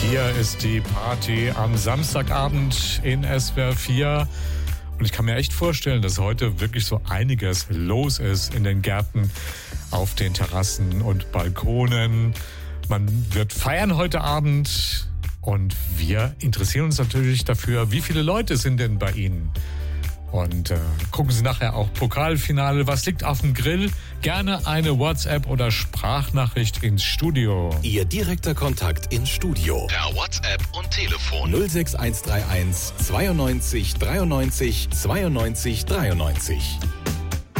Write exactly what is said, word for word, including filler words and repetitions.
Hier ist die Party am Samstagabend in S W R vier. Und ich kann mir echt vorstellen, dass heute wirklich so einiges los ist in den Gärten, auf den Terrassen und Balkonen. Man wird feiern heute Abend und wir interessieren uns natürlich dafür, wie viele Leute sind denn bei Ihnen? Und äh, gucken Sie nachher auch Pokalfinale. Was liegt auf dem Grill? Gerne eine WhatsApp oder Sprachnachricht ins Studio. Ihr direkter Kontakt ins Studio. Per WhatsApp und Telefon. null sechs eins drei eins zweiundneunzig dreiundneunzig zweiundneunzig dreiundneunzig.